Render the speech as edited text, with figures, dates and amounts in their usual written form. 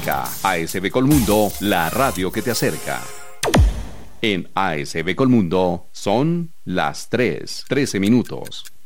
acerca. ASB Colmundo, la radio que te acerca. En ASB Colmundo son las 3:13.